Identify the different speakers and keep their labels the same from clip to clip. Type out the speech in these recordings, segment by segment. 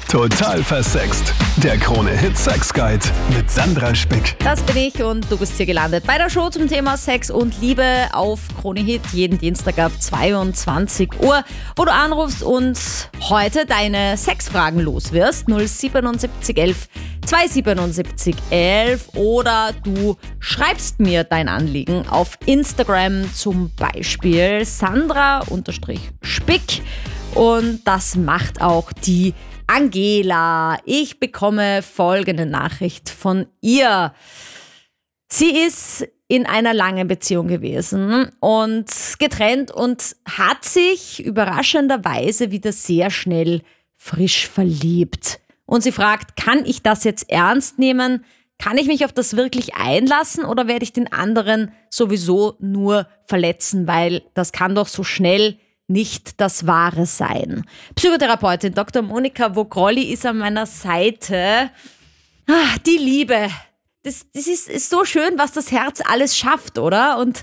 Speaker 1: Total versext. Der Krone-Hit Sex Guide mit Sandra Spick.
Speaker 2: Das bin ich und du bist hier gelandet bei der Show zum Thema Sex und Liebe auf Krone-Hit jeden Dienstag ab 22 Uhr, wo du anrufst und heute deine Sexfragen loswirst. 07711 277 11 oder du schreibst mir dein Anliegen auf Instagram, zum Beispiel Sandra_Spick, und das macht auch die Angela. Ich bekomme folgende Nachricht von ihr. Sie ist in einer langen Beziehung gewesen und getrennt und hat sich überraschenderweise wieder sehr schnell frisch verliebt. Und sie fragt, kann ich das jetzt ernst nehmen? Kann ich mich auf das wirklich einlassen oder werde ich den anderen sowieso nur verletzen? Weil das kann doch so schnell nicht das Wahre sein. Psychotherapeutin Dr. Monika Vogrolli ist an meiner Seite. Die Liebe. Das ist so schön, was das Herz alles schafft, oder? Und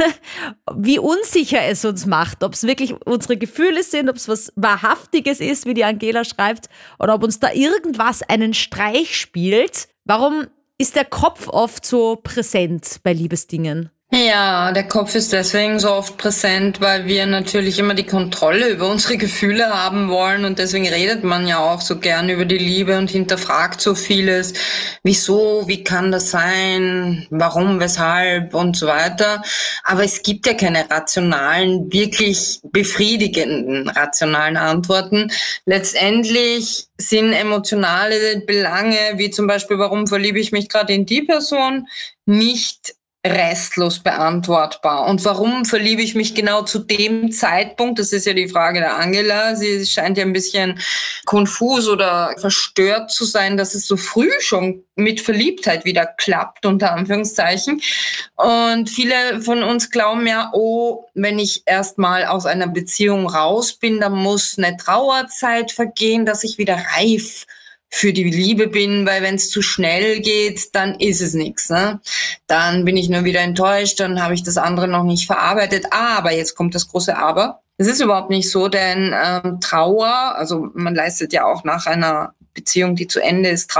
Speaker 2: wie unsicher es uns macht, ob es wirklich unsere Gefühle sind, ob es was Wahrhaftiges ist, wie die Angela schreibt, oder ob uns da irgendwas einen Streich spielt. Warum ist der Kopf oft so präsent bei Liebesdingen?
Speaker 3: Ja, der Kopf ist deswegen so oft präsent, weil wir natürlich immer die Kontrolle über unsere Gefühle haben wollen, und deswegen redet man ja auch so gern über die Liebe und hinterfragt so vieles. Wieso, wie kann das sein, warum, weshalb und so weiter. Aber es gibt ja keine rationalen, wirklich befriedigenden rationalen Antworten. Letztendlich sind emotionale Belange, wie zum Beispiel, warum verliebe ich mich gerade in die Person, nicht restlos beantwortbar. Und warum verliebe ich mich genau zu dem Zeitpunkt? Das ist ja die Frage der Angela. Sie scheint ja ein bisschen konfus oder verstört zu sein, dass es so früh schon mit Verliebtheit wieder klappt, unter Anführungszeichen. Und viele von uns glauben ja, wenn ich erstmal aus einer Beziehung raus bin, dann muss eine Trauerzeit vergehen, dass ich wieder reif für die Liebe bin, weil wenn es zu schnell geht, dann ist es nichts. Ne? Dann bin ich nur wieder enttäuscht, dann habe ich das andere noch nicht verarbeitet. Aber jetzt kommt das große Aber. Es ist überhaupt nicht so, denn Trauer, also man leistet ja auch nach einer Beziehung, die zu Ende ist,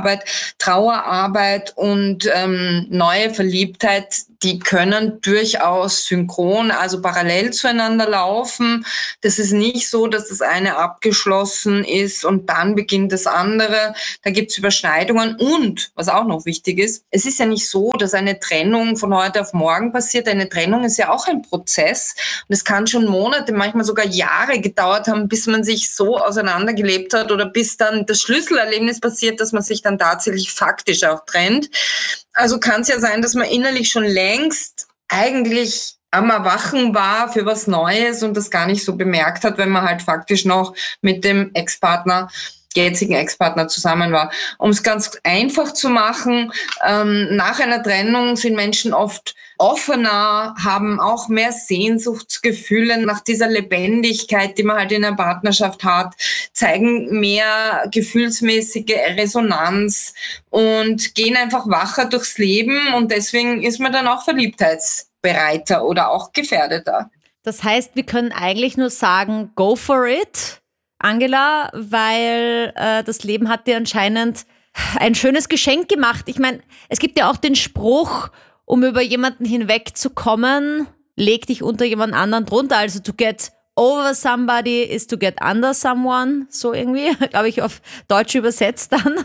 Speaker 3: Trauerarbeit und neue Verliebtheit, die können durchaus synchron, also parallel zueinander laufen. Das ist nicht so, dass das eine abgeschlossen ist und dann beginnt das andere. Da gibt's Überschneidungen und, was auch noch wichtig ist, es ist ja nicht so, dass eine Trennung von heute auf morgen passiert. Eine Trennung ist ja auch ein Prozess und es kann schon Monate, manchmal sogar Jahre gedauert haben, bis man sich so auseinandergelebt hat oder bis dann das Schlüsselerlebnis passiert, dass man sich dann tatsächlich faktisch auch trennt. Also kann es ja sein, dass man innerlich schon längst eigentlich am Erwachen war für was Neues und das gar nicht so bemerkt hat, wenn man halt faktisch noch mit dem jetzigen Ex-Partner zusammen war. Um es ganz einfach zu machen, nach einer Trennung sind Menschen oft offener, haben auch mehr Sehnsuchtsgefühle nach dieser Lebendigkeit, die man halt in einer Partnerschaft hat, zeigen mehr gefühlsmäßige Resonanz und gehen einfach wacher durchs Leben, und deswegen ist man dann auch verliebtheitsbereiter oder auch gefährdeter.
Speaker 2: Das heißt, wir können eigentlich nur sagen, go for it, Angela, weil das Leben hat dir anscheinend ein schönes Geschenk gemacht. Ich meine, es gibt ja auch den Spruch, um über jemanden hinwegzukommen, leg dich unter jemand anderen drunter. Also to get over somebody is to get under someone, so irgendwie, glaube ich, auf Deutsch übersetzt dann.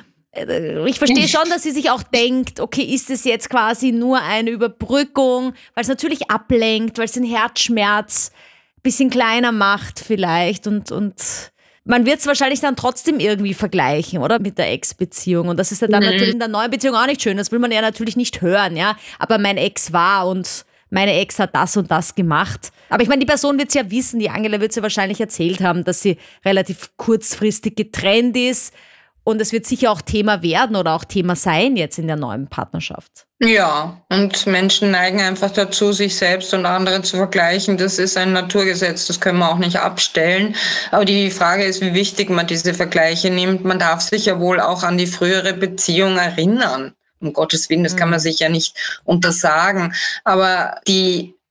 Speaker 2: Ich verstehe schon, dass sie sich auch denkt, okay, ist es jetzt quasi nur eine Überbrückung, weil es natürlich ablenkt, weil es den Herzschmerz ein bisschen kleiner macht vielleicht, und man wird es wahrscheinlich dann trotzdem irgendwie vergleichen, oder? Mit der Ex-Beziehung. Und das ist ja dann natürlich in der neuen Beziehung auch nicht schön. Das will man ja natürlich nicht hören, ja. Aber mein Ex war und meine Ex hat das und das gemacht. Aber ich meine, die Person wird es ja wissen, die Angela wird es ja wahrscheinlich erzählt haben, dass sie relativ kurzfristig getrennt ist. Und es wird sicher auch Thema werden oder auch Thema sein jetzt in der neuen Partnerschaft.
Speaker 3: Ja, und Menschen neigen einfach dazu, sich selbst und andere zu vergleichen. Das ist ein Naturgesetz, das können wir auch nicht abstellen. Aber die Frage ist, wie wichtig man diese Vergleiche nimmt. Man darf sich ja wohl auch an die frühere Beziehung erinnern. Um Gottes Willen, das kann man sich ja nicht untersagen. Aber die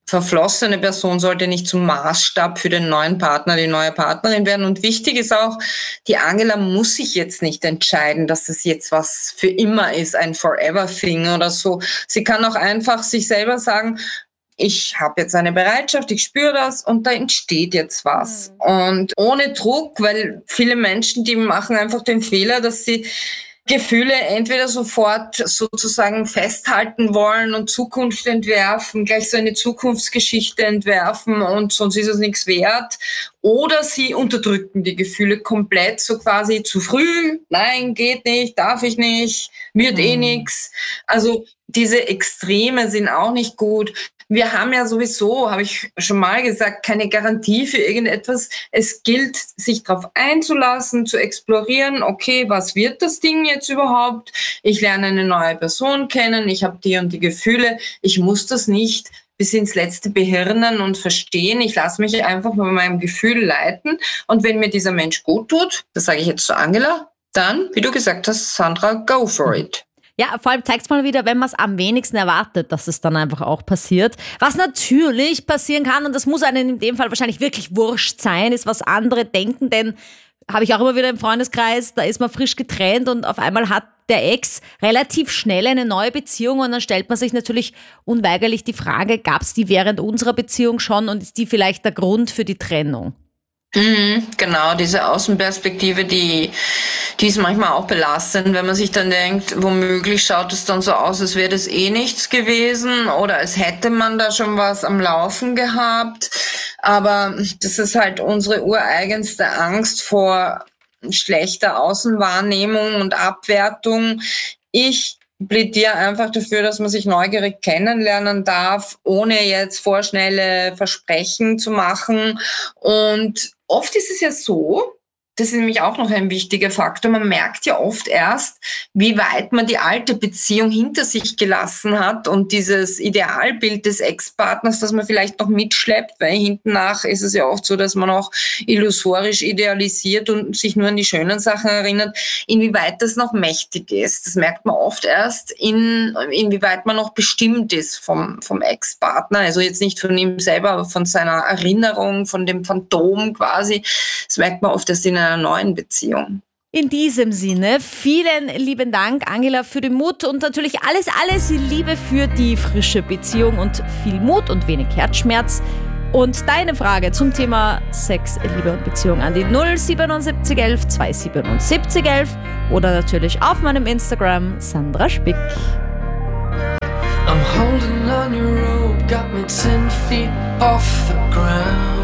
Speaker 3: verflossene Person sollte nicht zum Maßstab für den neuen Partner, die neue Partnerin werden. Und wichtig ist auch, die Angela muss sich jetzt nicht entscheiden, dass es jetzt was für immer ist, ein Forever-Thing oder so. Sie kann auch einfach sich selber sagen, ich habe jetzt eine Bereitschaft, ich spüre das und da entsteht jetzt was. Und ohne Druck, weil viele Menschen, die machen einfach den Fehler, dass sie Gefühle entweder sofort sozusagen festhalten wollen und Zukunft entwerfen, gleich so eine Zukunftsgeschichte entwerfen und sonst ist es nichts wert. Oder sie unterdrücken die Gefühle komplett, so quasi zu früh, nein, geht nicht, darf ich nicht, wird nichts. Also diese Extreme sind auch nicht gut. Wir haben ja sowieso, habe ich schon mal gesagt, keine Garantie für irgendetwas. Es gilt, sich darauf einzulassen, zu explorieren, okay, was wird das Ding jetzt überhaupt? Ich lerne eine neue Person kennen, ich habe die und die Gefühle. Ich muss das nicht bis ins Letzte behirnen und verstehen. Ich lasse mich einfach von meinem Gefühl leiten. Und wenn mir dieser Mensch gut tut, das sage ich jetzt zu Angela, dann, wie du gesagt hast, Sandra, go for it.
Speaker 2: Ja, vor allem zeigt es mal wieder, wenn man es am wenigsten erwartet, dass es dann einfach auch passiert. Was natürlich passieren kann, und das muss einem in dem Fall wahrscheinlich wirklich wurscht sein, ist, was andere denken, denn habe ich auch immer wieder im Freundeskreis, da ist man frisch getrennt und auf einmal hat der Ex relativ schnell eine neue Beziehung und dann stellt man sich natürlich unweigerlich die Frage, gab es die während unserer Beziehung schon und ist die vielleicht der Grund für die Trennung?
Speaker 3: Genau, diese Außenperspektive, die ist manchmal auch belastend, wenn man sich dann denkt, womöglich schaut es dann so aus, als wäre das eh nichts gewesen oder als hätte man da schon was am Laufen gehabt. Aber das ist halt unsere ureigenste Angst vor schlechter Außenwahrnehmung und Abwertung. Ich plädiere einfach dafür, dass man sich neugierig kennenlernen darf, ohne jetzt vorschnelle Versprechen zu machen. Und oft ist es ja so, das ist nämlich auch noch ein wichtiger Faktor, man merkt ja oft erst, wie weit man die alte Beziehung hinter sich gelassen hat und dieses Idealbild des Ex-Partners, das man vielleicht noch mitschleppt, weil hinten nach ist es ja oft so, dass man auch illusorisch idealisiert und sich nur an die schönen Sachen erinnert, inwieweit das noch mächtig ist. Das merkt man oft erst, inwieweit man noch bestimmt ist vom Ex-Partner, also jetzt nicht von ihm selber, aber von seiner Erinnerung, von dem Phantom quasi. Das merkt man oft erst in einer neuen Beziehung.
Speaker 2: In diesem Sinne, vielen lieben Dank, Angela, für den Mut und natürlich alles Liebe für die frische Beziehung und viel Mut und wenig Herzschmerz. Und deine Frage zum Thema Sex, Liebe und Beziehung an die 07711 27711 oder natürlich auf meinem Instagram Sandra Spick.
Speaker 4: I'm holding on your rope, got me 10 feet off the ground.